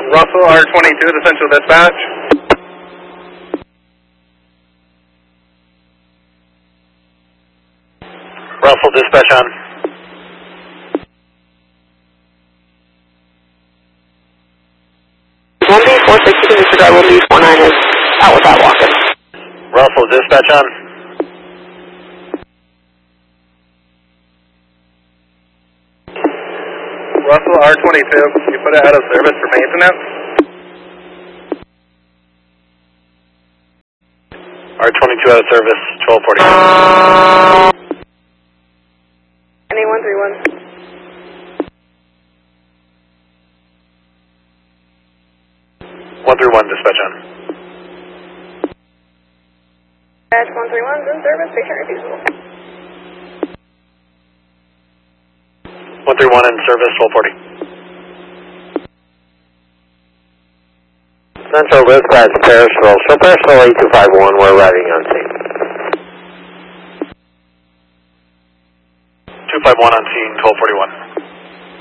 Russell R22 to Central Dispatch. Russell, dispatch on. One B 462 disregard, 1B 49 is out without walking. Russell, dispatch on. Russell R22, can you put it out of service for maintenance? R22 out of service, 1240. Any 131. 131, dispatch on. Dispatch 131 is in service, patient refusal. 131 in service, 1240. Central Dispatch, Parisville. Show Parisville 8251, we're arriving on scene. 251 on scene, 1241.